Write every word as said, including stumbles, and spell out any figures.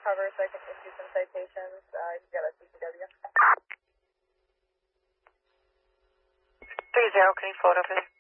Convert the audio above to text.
cover so I can issue some citations. Uh, you got a C C W. Three zero, can you float over there?